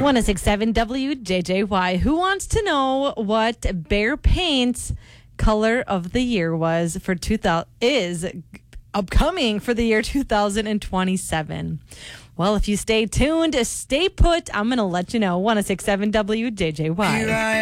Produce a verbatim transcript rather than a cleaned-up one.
one oh six point seven W J J Y. Who wants to know what Bear Paint's color of the year was for two thousand is upcoming for the year two thousand twenty-seven? Well, if you stay tuned, stay put, I'm going to let you know. one oh six point seven W J J Y.